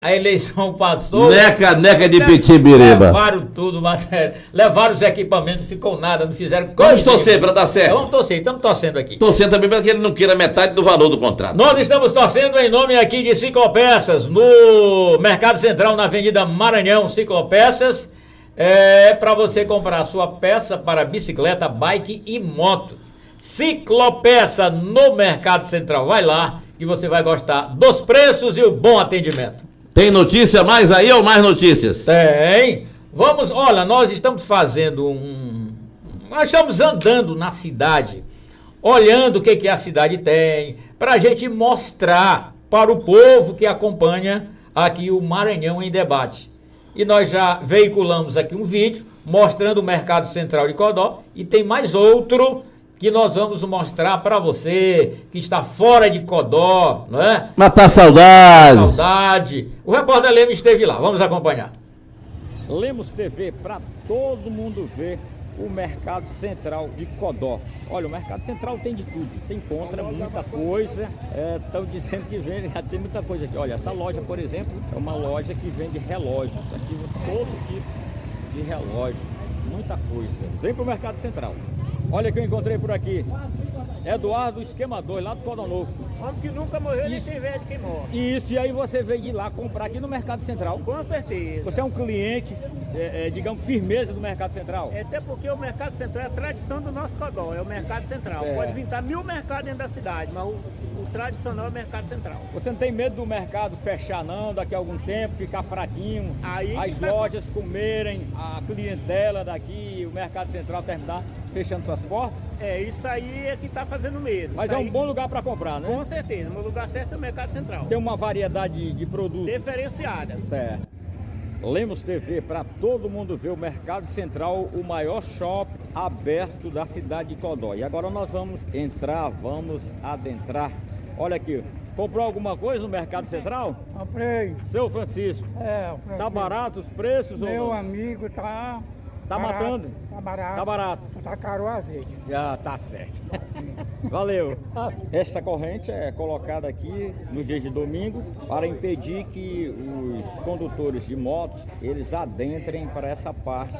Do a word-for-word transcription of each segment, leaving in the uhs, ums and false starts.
A eleição passou. Neca, neca de Pitibiriba. Levaram tudo, mas, levaram os equipamentos, ficou nada, não fizeram coisa. Vamos torcer para dar certo. Vamos torcer, estamos torcendo aqui. Torcendo também para que ele não queira metade do valor do contrato. Nós estamos torcendo em nome aqui de Ciclopeças, no Mercado Central, na Avenida Maranhão. Ciclopeças é para você comprar a sua peça para bicicleta, bike e moto. Ciclopeça no Mercado Central. Vai lá que você vai gostar dos preços e o bom atendimento. Tem notícia mais aí ou mais notícias? Tem. Vamos, olha, nós estamos fazendo um... Nós estamos andando na cidade, olhando o que, que a cidade tem, para a gente mostrar para o povo que acompanha aqui o Maranhão em Debate. E nós já veiculamos aqui um vídeo mostrando o Mercado Central de Codó e tem mais outro que nós vamos mostrar para você que está fora de Codó, não é? Matar saudade. Saudade. O repórter Lemos esteve lá, vamos acompanhar. Lemos T V para todo mundo ver o Mercado Central de Codó. Olha, o Mercado Central tem de tudo, você encontra muita coisa, estão é, dizendo que vende, já tem muita coisa aqui. Olha, essa loja, por exemplo, é uma loja que vende relógios, aqui todo tipo de relógio, muita coisa. Vem para o Mercado Central. Olha que eu encontrei por aqui, Eduardo Esquemador, lá do Codó Novo. Homem que nunca morreu nem sem ver de quem morre. Isso, e aí você veio de lá comprar aqui no Mercado Central. Com certeza. Você é um cliente, é, é, digamos, firmeza do Mercado Central? É, até porque o Mercado Central é a tradição do nosso Codó, é o Mercado Central. É. Pode vir mil mercados dentro da cidade, mas o, o tradicional é o Mercado Central. Você não tem medo do mercado fechar não, daqui a algum tempo, ficar fraquinho, aí as lojas vai... comerem, a clientela daqui, o Mercado Central terminar fechando suas portas? É, isso aí é que está fazendo mesmo. Mas isso é um aí... bom lugar para comprar, né? Com certeza, o lugar certo é o Mercado Central. Tem uma variedade de produtos diferenciada. Certo. Lemos T V para todo mundo ver o Mercado Central, o maior shopping aberto da cidade de Codó. E agora nós vamos entrar, vamos adentrar. Olha aqui, comprou alguma coisa no Mercado Central? Comprei. Seu Francisco. É, tá barato os preços? Meu ou amigo tá... Tá barato, matando? Tá barato. Tá barato. Tá caro o azeite. Já tá certo. Valeu. Esta corrente é colocada aqui no dia de domingo para impedir que os condutores de motos eles adentrem para essa parte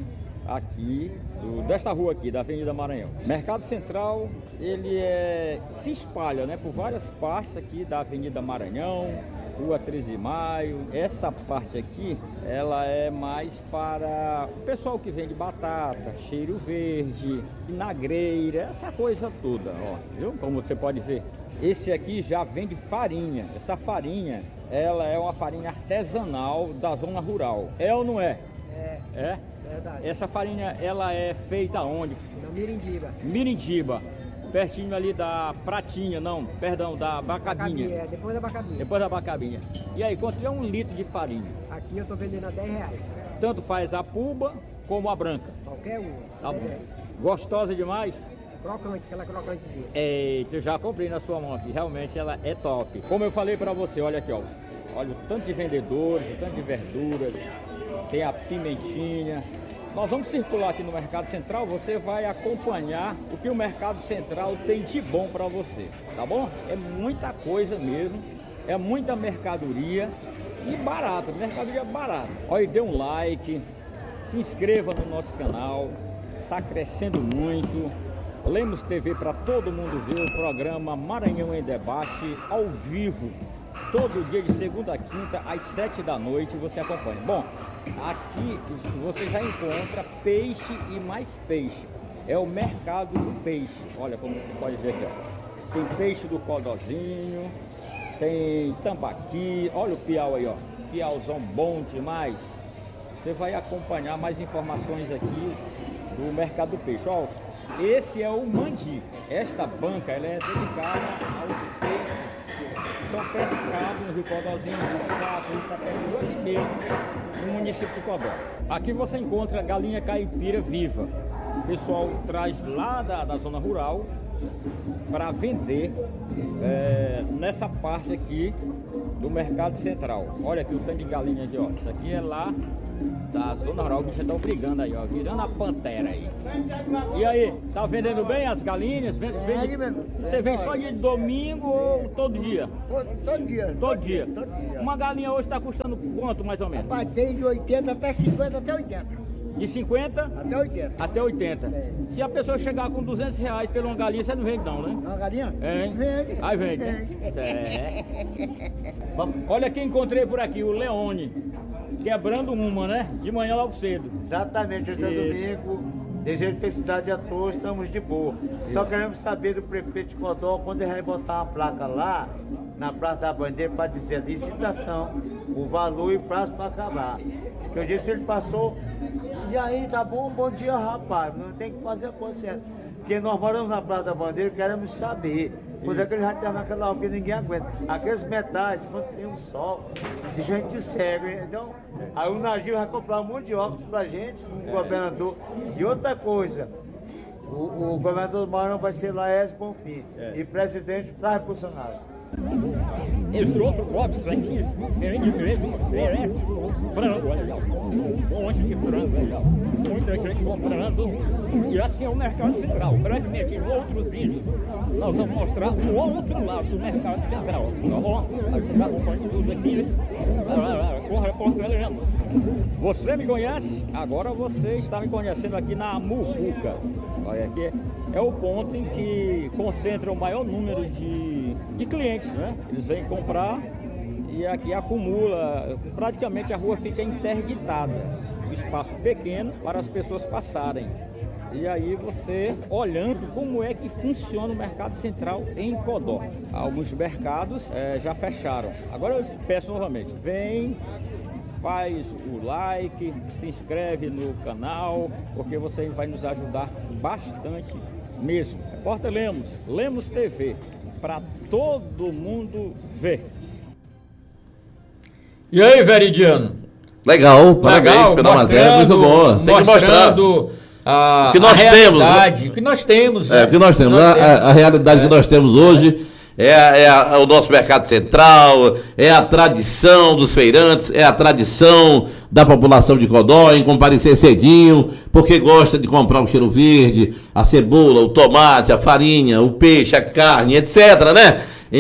aqui do, desta rua aqui da Avenida Maranhão. Mercado Central ele é, se espalha, né, por várias partes aqui da Avenida Maranhão, Rua treze de maio. Essa parte aqui, ela é mais para o pessoal que vende batata, cheiro verde, vinagreira, essa coisa toda, ó, viu? Como você pode ver. Esse aqui já vende farinha. Essa farinha, ela é uma farinha artesanal da zona rural. É ou não é? É. É? Verdade. Essa farinha, ela é feita onde? Na Mirindiba. Mirindiba. Pertinho ali da Pratinha, não, perdão, da Bacabinha. É, depois da Bacabinha. Depois da Bacabinha. E aí, quanto é um litro de farinha? Aqui eu tô vendendo a dez reais. Tanto faz a puba como a branca. Qualquer uma. Tá bom. Gostosa demais? Crocante, aquela crocantezinha. Eita, eu já comprei na sua mão aqui, realmente ela é top. Como eu falei pra você, olha aqui, ó. Olha o tanto de vendedores, o tanto de verduras, tem a pimentinha. Nós vamos circular aqui no Mercado Central, você vai acompanhar o que o Mercado Central tem de bom para você, tá bom? É muita coisa mesmo, é muita mercadoria e barato, mercadoria barata. Olha, dê um like, se inscreva no nosso canal, tá crescendo muito. Lemos T V para todo mundo ver o programa Maranhão em Debate ao vivo. Todo dia de segunda a quinta, às sete da noite, você acompanha. Bom, aqui você já encontra peixe e mais peixe. É o mercado do peixe. Olha como você pode ver aqui, ó. Tem peixe do Codózinho, tem tambaqui. Olha o piau aí, ó. Piauzão bom demais. Você vai acompanhar mais informações aqui do mercado do peixe. Ó, esse é o mandi. Esta banca ela é dedicada aos peixes que são pescados no Rio Codózinho, no Sapo, no Itapemirim, aqui mesmo, no município de Codó. Aqui você encontra galinha caipira viva. O pessoal traz lá da, da zona rural para vender é, nessa parte aqui do Mercado Central. Olha aqui o tanto de galinha aqui, ó. Isso aqui é lá da zona rural que já estão brigando aí, ó. Virando a pantera aí. E aí, tá vendendo bem as galinhas? Vende, vende... Você vem só de domingo ou todo dia? Todo, todo dia. Todo dia. Todo dia. Uma galinha hoje tá custando quanto, mais ou menos? Rapaz, tem de oitenta até cinquenta, até oitenta. De cinquenta Até oitenta. até oitenta. É. Se a pessoa chegar com duzentos reais por uma galinha, você não vende não, né? Uma galinha? É, hein? Vende. Aí vende. Vende. Certo. Olha quem encontrei por aqui, o Leone. Quebrando uma, né? De manhã logo cedo. Exatamente, hoje é Isso. domingo, desejo felicidade a todos, estamos de boa. Só queremos saber do prefeito de Codó quando ele vai botar uma placa lá, na Praça da Bandeira, para dizer a licitação, o valor e o prazo para acabar. Que eu disse, ele passou, e aí, tá bom, bom dia, rapaz, não tem que fazer a coisa certa. Porque nós moramos na Praça da Bandeira e queremos saber quando é que ele vai terminar aquela obra que ninguém aguenta. Aqueles metais, quando tem um sol, de gente cega, então, aí o Nagil vai comprar um monte de óculos pra gente, o governador. E outra coisa, o, o governador do Maranhão vai ser Laércio Bonfim, e presidente para Bolsonaro. Esse outro copo aqui, diferente mesmo, é frango, olha, um monte de frango, olha, muita gente comprando. E assim é o Mercado Central. Brevemente, em outro vídeo, nós vamos mostrar o outro lado do Mercado Central, tá bom? Aí você está acompanhando tudo aqui, com o repórter Lemos. Você me conhece? Agora você está me conhecendo aqui na Muvuca. Olha aqui, é o ponto em que concentra o maior número de, de clientes, né? Eles vêm comprar e aqui acumula, praticamente a rua fica interditada, um espaço pequeno para as pessoas passarem. E aí você olhando como é que funciona o Mercado Central em Codó. Alguns mercados é, já fecharam. Agora eu peço novamente, vem, faz o like, se inscreve no canal, porque você vai nos ajudar bastante mesmo. Repórter Lemos, Lemos T V, para todo mundo ver. E aí, Veridiano? Legal, parabéns Legal, pela matéria, muito boa. Tem que mostrar. Mostrando a, O que nós a temos, realidade, o que nós temos. É, né? o que nós temos. Nós a, temos. a- a realidade É. que nós temos hoje é, a- é a- é o nosso mercado central, é a tradição dos feirantes, é a tradição da população de Codó em comparecer cedinho, porque gosta de comprar o cheiro verde, a cebola, o tomate, a farinha, o peixe, a carne, etc, né?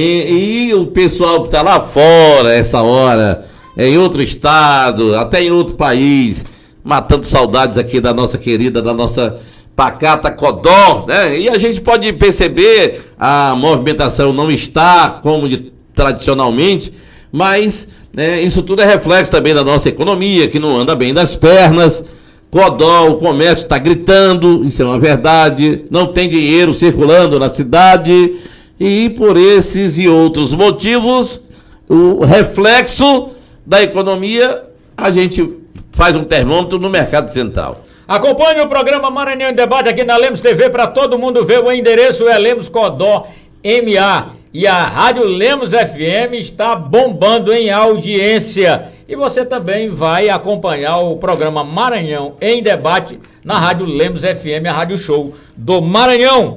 E, e o pessoal que está lá fora, essa hora, em outro estado, até em outro país, matando saudades aqui da nossa querida, da nossa pacata Codó, né? E a gente pode perceber, a movimentação não está como de, tradicionalmente, mas né, isso tudo é reflexo também da nossa economia, que não anda bem das pernas. Codó, o comércio está gritando, isso é uma verdade, não tem dinheiro circulando na cidade, e por esses e outros motivos, o reflexo da economia, a gente faz um termômetro no Mercado Central. Acompanhe o programa Maranhão em Debate aqui na Lemos T V para todo mundo ver. O endereço é Lemos Codó M A. E a Rádio Lemos F M está bombando em audiência. E você também vai acompanhar o programa Maranhão em Debate na Rádio Lemos F M, a Rádio Show do Maranhão,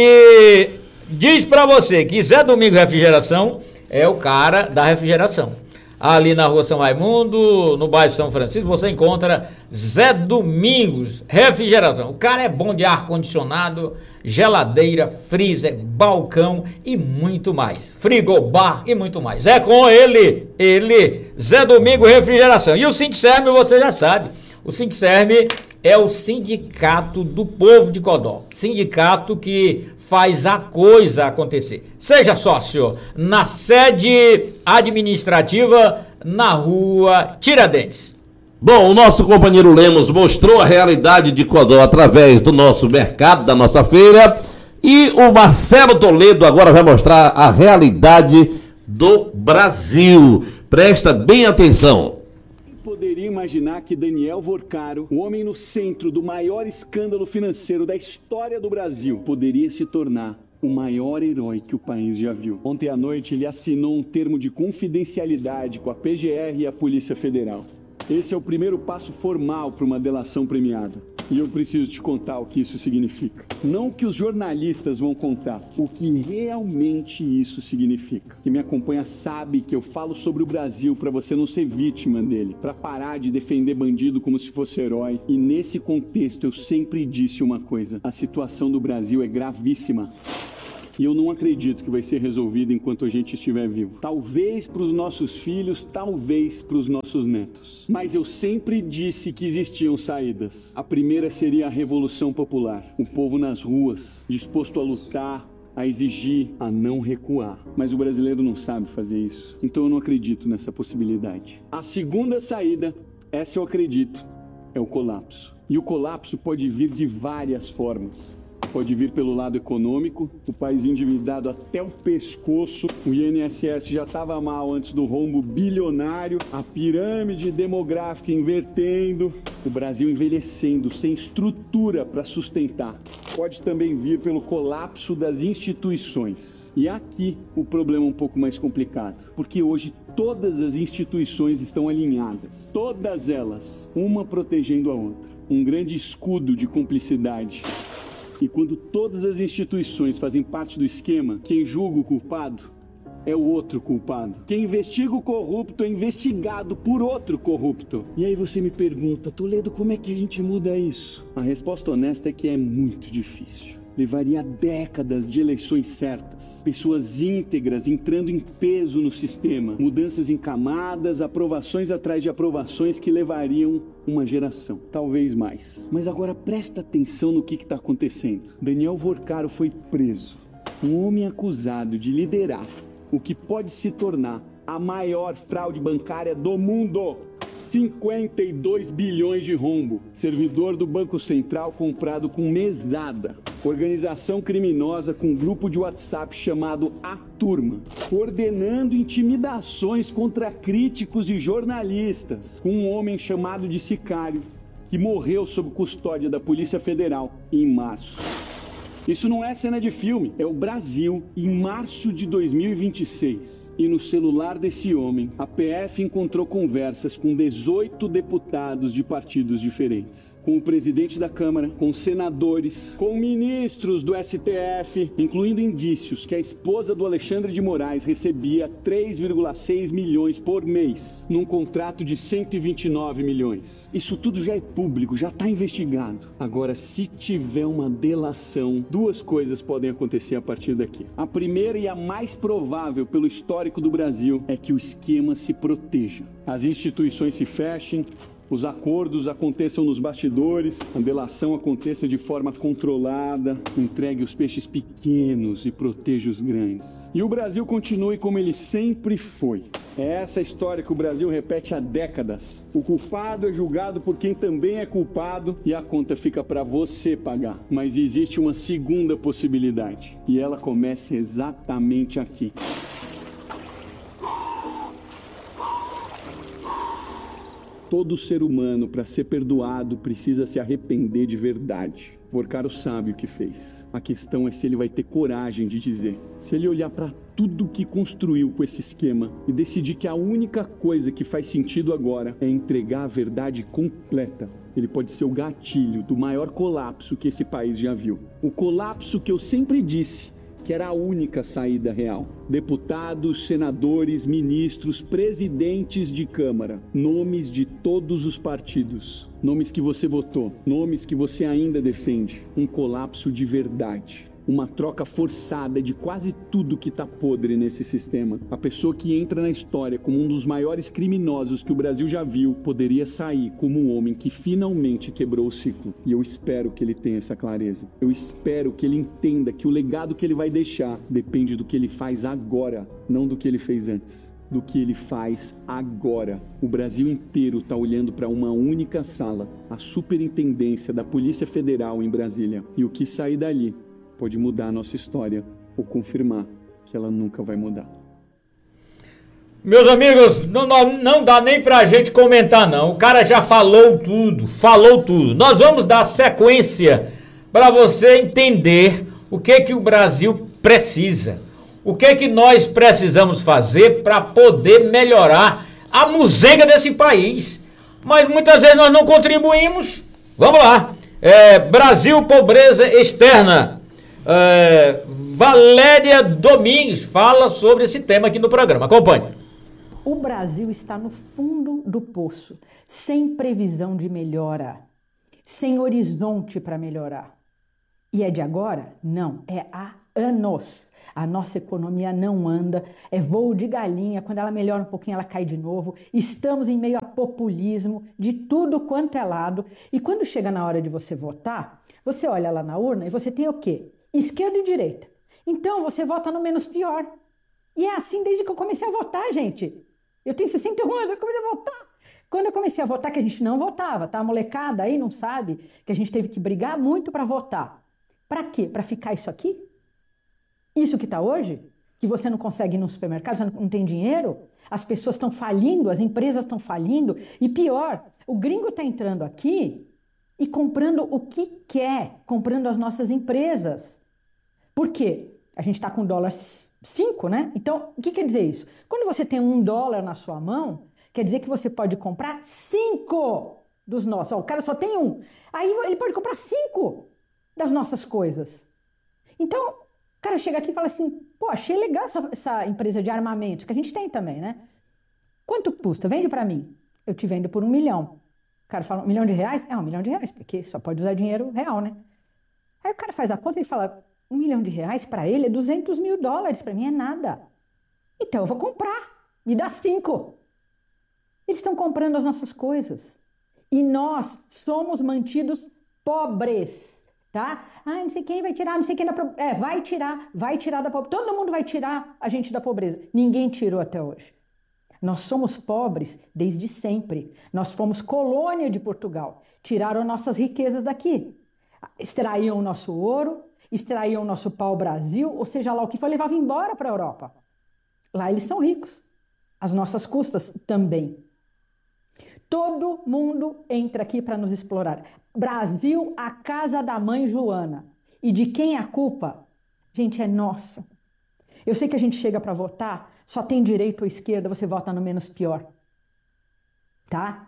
que diz para você que Zé Domingos Refrigeração é o cara da refrigeração. Ali na rua São Raimundo, no bairro São Francisco, você encontra Zé Domingos Refrigeração. O cara é bom de ar-condicionado, geladeira, freezer, balcão e muito mais. Frigobar e muito mais. É com ele, ele, Zé Domingos Refrigeração. E o Sindserme, você já sabe, o Sindserme é o sindicato do povo de Codó. Sindicato que faz a coisa acontecer. Seja sócio na sede administrativa na rua Tiradentes. Bom, o nosso companheiro Lemos mostrou a realidade de Codó através do nosso mercado, da nossa feira, e o Marcelo Toledo agora vai mostrar a realidade do Brasil. Presta bem atenção. Poderia imaginar que Daniel Vorcaro, o homem no centro do maior escândalo financeiro da história do Brasil, poderia se tornar o maior herói que o país já viu. Ontem à noite ele assinou um termo de confidencialidade com a P G R e a Polícia Federal. Esse é o primeiro passo formal para uma delação premiada. E eu preciso te contar o que isso significa. Não o que os jornalistas vão contar, o que realmente isso significa. Quem me acompanha sabe que eu falo sobre o Brasil para você não ser vítima dele, para parar de defender bandido como se fosse herói. E nesse contexto eu sempre disse uma coisa: a situação do Brasil é gravíssima. E eu não acredito que vai ser resolvido enquanto a gente estiver vivo. Talvez para os nossos filhos, talvez para os nossos netos. Mas eu sempre disse que existiam saídas. A primeira seria a Revolução Popular. O povo nas ruas, disposto a lutar, a exigir, a não recuar. Mas o brasileiro não sabe fazer isso. Então eu não acredito nessa possibilidade. A segunda saída, essa eu acredito, é o colapso. E o colapso pode vir de várias formas. Pode vir pelo lado econômico, o país endividado até o pescoço, o I N S S já estava mal antes do rombo bilionário, a pirâmide demográfica invertendo, o Brasil envelhecendo, sem estrutura para sustentar. Pode também vir pelo colapso das instituições. E aqui o problema é um pouco mais complicado, porque hoje todas as instituições estão alinhadas, todas elas, uma protegendo a outra. Um grande escudo de cumplicidade. E quando todas as instituições fazem parte do esquema, quem julga o culpado é o outro culpado. Quem investiga o corrupto é investigado por outro corrupto. E aí você me pergunta, Toledo, como é que a gente muda isso? A resposta honesta é que é muito difícil. Levaria décadas de eleições certas, pessoas íntegras entrando em peso no sistema, mudanças em camadas, aprovações atrás de aprovações que levariam uma geração, talvez mais. Mas agora presta atenção no que está acontecendo. Daniel Vorcaro foi preso, um homem acusado de liderar o que pode se tornar a maior fraude bancária do mundo. cinquenta e dois bilhões de rombo. Servidor do Banco Central comprado com mesada. Organização criminosa com grupo de WhatsApp chamado A Turma. Coordenando intimidações contra críticos e jornalistas. Com um homem chamado de Sicário, que morreu sob custódia da Polícia Federal em março. Isso não é cena de filme, é o Brasil em março de dois mil e vinte e seis. E no celular desse homem, a P F encontrou conversas com dezoito deputados de partidos diferentes. Com o presidente da Câmara, com senadores, com ministros do S T F, incluindo indícios que a esposa do Alexandre de Moraes recebia três vírgula seis milhões por mês, num contrato de cento e vinte e nove milhões. Isso tudo já é público, já está investigado. Agora, se tiver uma delação, duas coisas podem acontecer a partir daqui. A primeira e a mais provável pelo histórico do Brasil é que o esquema se proteja. As instituições se fechem, os acordos aconteçam nos bastidores, a delação aconteça de forma controlada, entregue os peixes pequenos e proteja os grandes. E o Brasil continue como ele sempre foi. É essa história que o Brasil repete há décadas. O culpado é julgado por quem também é culpado e a conta fica para você pagar. Mas existe uma segunda possibilidade e ela começa exatamente aqui. Todo ser humano, para ser perdoado, precisa se arrepender de verdade. Vorcaro sabe o que fez. A questão é se ele vai ter coragem de dizer. Se ele olhar para tudo que construiu com esse esquema e decidir que a única coisa que faz sentido agora é entregar a verdade completa, ele pode ser o gatilho do maior colapso que esse país já viu. O colapso que eu sempre disse que era a única saída real. Deputados, senadores, ministros, presidentes de Câmara, nomes de todos os partidos, nomes que você votou, nomes que você ainda defende. Um colapso de verdade. Uma troca forçada de quase tudo que tá podre nesse sistema. A pessoa que entra na história como um dos maiores criminosos que o Brasil já viu poderia sair como um homem que finalmente quebrou o ciclo. E eu espero que ele tenha essa clareza. Eu espero que ele entenda que o legado que ele vai deixar depende do que ele faz agora, não do que ele fez antes. Do que ele faz agora. O Brasil inteiro está olhando para uma única sala, a superintendência da Polícia Federal em Brasília. E o que sair dali pode mudar a nossa história ou confirmar que ela nunca vai mudar. Meus amigos, não, não, não dá nem pra gente comentar não. O cara já falou tudo, falou tudo. Nós vamos dar sequência para você entender o que que o Brasil precisa. O que que nós precisamos fazer para poder melhorar a muzenga desse país. Mas muitas vezes nós não contribuímos. Vamos lá. É, Brasil, pobreza externa. É, Valéria Domingues fala sobre esse tema aqui no programa. Acompanhe. O Brasil está no fundo do poço, sem previsão de melhora, sem horizonte para melhorar. E é de agora? Não, é há anos. A nossa economia não anda, é voo de galinha, quando ela melhora um pouquinho ela cai de novo. Estamos em meio a populismo de tudo quanto é lado. E quando chega na hora de você votar, você olha lá na urna e você tem o quê? Esquerda e direita. Então você vota no menos pior. E é assim desde que eu comecei a votar, gente. Eu tenho sessenta e um anos, eu comecei a votar. Quando eu comecei a votar, que a gente não votava, tá? A molecada aí não sabe que a gente teve que brigar muito para votar. Para quê? Para ficar isso aqui? Isso que está hoje? Que você não consegue ir no supermercado, você não tem dinheiro? As pessoas estão falindo, as empresas estão falindo. E pior, o gringo está entrando aqui e comprando o que quer, comprando as nossas empresas. Por quê? A gente está com dólar cinco, né? Então, o que quer dizer isso? Quando você tem um dólar na sua mão, quer dizer que você pode comprar cinco dos nossos. Ó, o cara só tem um. Aí ele pode comprar cinco das nossas coisas. Então, o cara chega aqui e fala assim, pô, achei legal essa, essa empresa de armamentos, que a gente tem também, né? Quanto custa? Vende para mim. Eu te vendo por um milhão. O cara fala, um milhão de reais? É, um milhão de reais, porque só pode usar dinheiro real, né? Aí o cara faz a conta e fala, um milhão de reais para ele é duzentos mil dólares, para mim é nada. Então eu vou comprar, me dá cinco. Eles estão comprando as nossas coisas. E nós somos mantidos pobres, tá? Ah, não sei quem vai tirar, não sei quem da pobreza. É, vai tirar, vai tirar da pobreza. Todo mundo vai tirar a gente da pobreza. Ninguém tirou até hoje. Nós somos pobres desde sempre. Nós fomos colônia de Portugal. Tiraram nossas riquezas daqui. Extraíam o nosso ouro, extraíam o nosso pau-brasil, ou seja lá o que foi, levavam embora para a Europa. Lá eles são ricos. As nossas custas também. Todo mundo entra aqui para nos explorar. Brasil, a casa da mãe Joana. E de quem é a culpa? Gente, é nossa. Eu sei que a gente chega para votar, só tem direita ou esquerda, você vota no menos pior. Tá?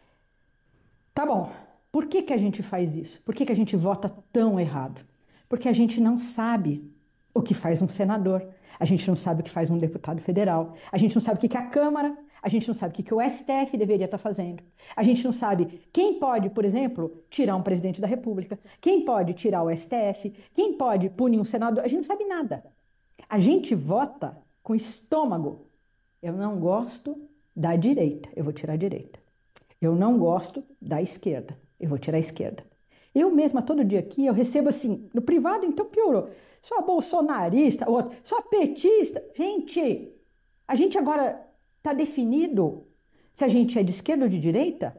Tá bom. Por que que a gente faz isso? Por que que a gente vota tão errado? Porque a gente não sabe o que faz um senador. A gente não sabe o que faz um deputado federal. A gente não sabe o que que a Câmara, a gente não sabe o que que o S T F deveria estar fazendo. A gente não sabe quem pode, por exemplo, tirar um presidente da República, quem pode tirar o S T F, quem pode punir um senador. A gente não sabe nada. A gente vota com estômago. Eu não gosto da direita, eu vou tirar a direita. Eu não gosto da esquerda, eu vou tirar a esquerda. Eu mesma, todo dia aqui, eu recebo assim, no privado, então piorou. Sou bolsonarista, outro, sou petista. Gente, a gente agora está definido se a gente é de esquerda ou de direita?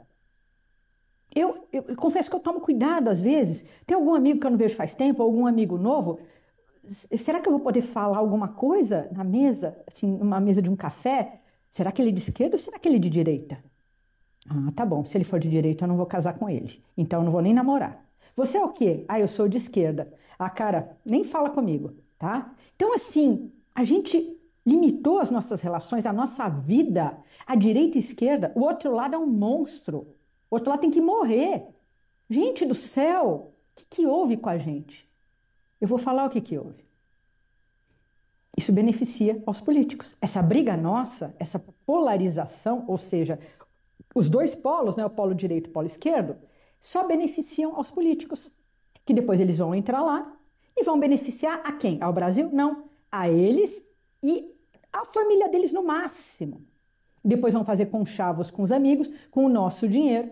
Eu, eu, eu confesso que eu tomo cuidado às vezes. Tem algum amigo que eu não vejo faz tempo, algum amigo novo. Será que eu vou poder falar alguma coisa na mesa, assim, numa mesa de um café? Será que ele é de esquerda ou será que ele é de direita? Ah, tá bom, se ele for de direita eu não vou casar com ele. Então eu não vou nem namorar. Você é o quê? Ah, eu sou de esquerda. Ah, cara, nem fala comigo, tá? Então assim, a gente limitou as nossas relações, a nossa vida, a direita e a esquerda. O outro lado é um monstro. O outro lado tem que morrer. Gente do céu, o que, que houve com a gente? Eu vou falar o que, que houve. Isso beneficia aos políticos. Essa briga nossa, essa polarização, ou seja, os dois polos, né, o polo direito e o polo esquerdo, só beneficiam aos políticos, que depois eles vão entrar lá e vão beneficiar a quem? Ao Brasil? Não, a eles e a família deles no máximo. Depois vão fazer conchavos com os amigos, com o nosso dinheiro.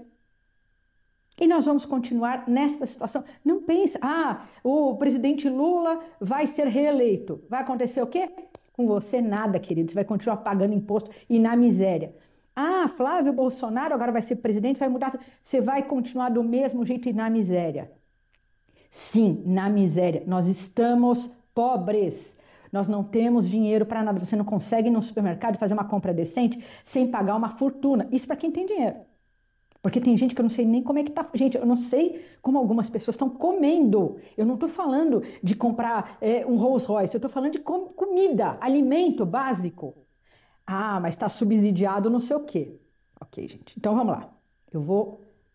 E nós vamos continuar nesta situação. Não pensa, ah, o presidente Lula vai ser reeleito. Vai acontecer o quê? Com você nada, querido. Você vai continuar pagando imposto e na miséria. Ah, Flávio Bolsonaro agora vai ser presidente, vai mudar. Você vai continuar do mesmo jeito e na miséria. Sim, na miséria. Nós estamos pobres. Nós não temos dinheiro para nada. Você não consegue ir no supermercado fazer uma compra decente sem pagar uma fortuna. Isso para quem tem dinheiro. Porque tem gente que eu não sei nem como é que tá. Gente, eu não sei como algumas pessoas estão comendo. Eu não estou falando de comprar é, um Rolls Royce. Eu estou falando de com comida, alimento básico. Ah, mas está subsidiado não sei o quê. Ok, gente. Então vamos lá. Eu vou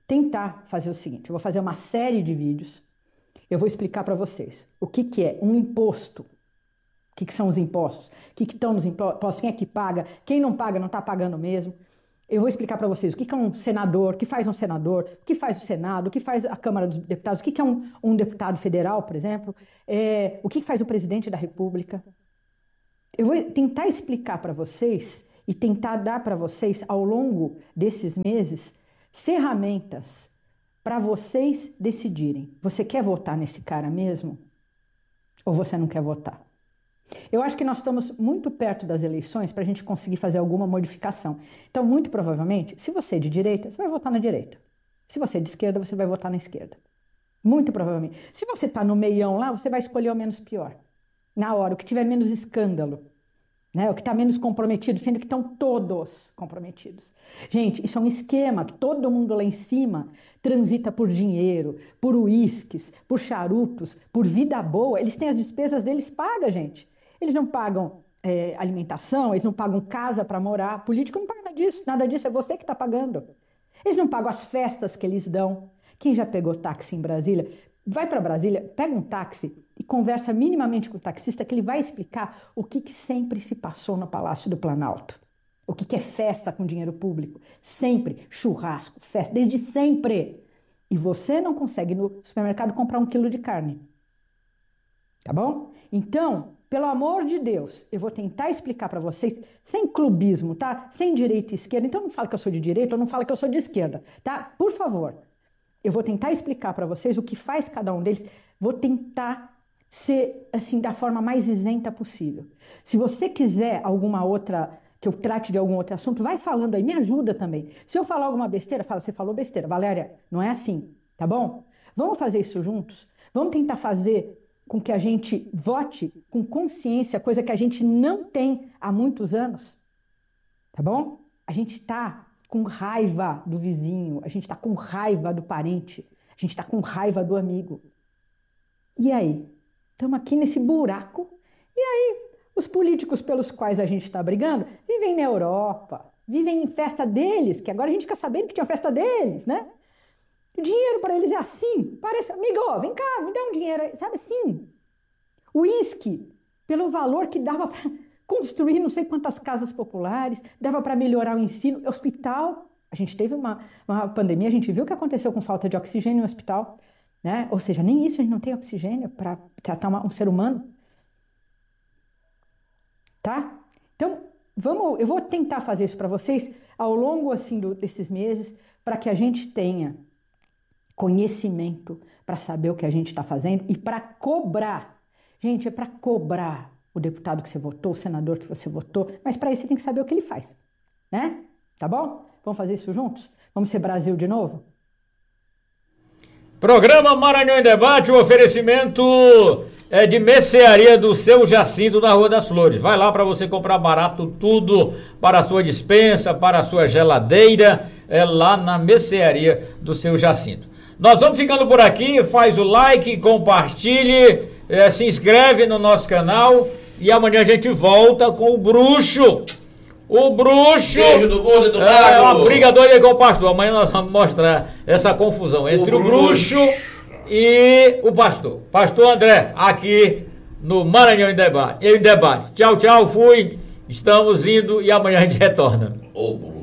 tentar fazer o seguinte, eu vou fazer uma série de vídeos, eu vou explicar para vocês o que, que é um imposto, o que, que são os impostos, o que, que estão nos impostos, quem é que paga, quem não paga não está pagando mesmo. Eu vou explicar para vocês o que, que é um senador, o que faz um senador, o que faz o Senado, o que faz a Câmara dos Deputados, o que, que é um, um deputado federal, por exemplo, é, o que, que faz o presidente da República. Eu vou tentar explicar para vocês e tentar dar para vocês, ao longo desses meses, ferramentas para vocês decidirem. Você quer votar nesse cara mesmo? Ou você não quer votar? Eu acho que nós estamos muito perto das eleições para a gente conseguir fazer alguma modificação. Então, muito provavelmente, se você é de direita, você vai votar na direita. Se você é de esquerda, você vai votar na esquerda. Muito provavelmente. Se você está no meião lá, você vai escolher o menos pior. Na hora, o que tiver menos escândalo. Né, o que está menos comprometido, sendo que estão todos comprometidos. Gente, isso é um esquema que todo mundo lá em cima transita por dinheiro, por uísques, por charutos, por vida boa. Eles têm as despesas deles pagas, gente. Eles não pagam é, alimentação, eles não pagam casa para morar. Político não paga nada disso, nada disso é você que está pagando. Eles não pagam as festas que eles dão. Quem já pegou táxi em Brasília, vai para Brasília, pega um táxi e conversa minimamente com o taxista que ele vai explicar o que, que sempre se passou no Palácio do Planalto. O que, que é festa com dinheiro público. Sempre. Churrasco, festa, desde sempre. E você não consegue no supermercado comprar um quilo de carne. Tá bom? Então, pelo amor de Deus, eu vou tentar explicar para vocês, sem clubismo, tá? Sem direita e esquerda. Então não fala que eu sou de direita ou não fala que eu sou de esquerda, tá? Por favor. Eu vou tentar explicar para vocês o que faz cada um deles. Vou tentar ser, assim, da forma mais isenta possível. Se você quiser alguma outra, que eu trate de algum outro assunto, vai falando aí, me ajuda também. Se eu falar alguma besteira, fala, você falou besteira. Valéria, não é assim, tá bom? Vamos fazer isso juntos? Vamos tentar fazer com que a gente vote com consciência, coisa que a gente não tem há muitos anos, tá bom? A gente tá com raiva do vizinho, a gente está com raiva do parente, a gente está com raiva do amigo. E aí? Estamos aqui nesse buraco, e aí os políticos pelos quais a gente está brigando vivem na Europa, vivem em festa deles, que agora a gente fica sabendo que tinha festa deles, né? O dinheiro para eles é assim, parece, amigo, vem cá, me dá um dinheiro, sabe assim? O uísque, pelo valor que dava para construir não sei quantas casas populares, dava para melhorar o ensino, hospital. A gente teve uma, uma pandemia, a gente viu o que aconteceu com falta de oxigênio no hospital, né? Ou seja, nem isso a gente não tem oxigênio para tratar uma, um ser humano. Tá? Então, vamos, eu vou tentar fazer isso para vocês ao longo assim, do, desses meses, para que a gente tenha conhecimento para saber o que a gente está fazendo e para cobrar. Gente, é para cobrar o deputado que você votou, o senador que você votou, mas para isso você tem que saber o que ele faz, né? Tá bom? Vamos fazer isso juntos? Vamos ser Brasil de novo? Programa Maranhão em Debate, o oferecimento é de mercearia do Seu Jacinto na Rua das Flores. Vai lá para você comprar barato tudo para a sua despensa, para a sua geladeira, é lá na mercearia do Seu Jacinto. Nós vamos ficando por aqui, faz o like, compartilhe, é, se inscreve no nosso canal e amanhã a gente volta com o bruxo. O bruxo Beijo do gordo e do é magro. uma briga doida com o pastor. Amanhã nós vamos mostrar essa confusão entre o, o bruxo e o pastor. Pastor André, aqui no Maranhão em Debate. Em Debate. Tchau, tchau, fui. Estamos indo e amanhã a gente retorna. Oh,